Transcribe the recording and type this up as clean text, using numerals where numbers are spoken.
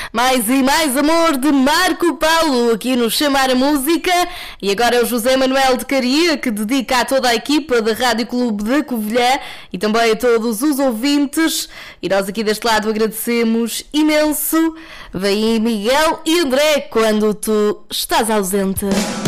Mais e mais amor de Marco Paulo aqui no Chamar a Música. E agora é o José Manuel de Caria que dedica a toda a equipa da Rádio Clube de Covilhã e também a todos os ouvintes. E nós aqui deste lado agradecemos imenso. Vem aí Miguel e André quando tu estás ausente.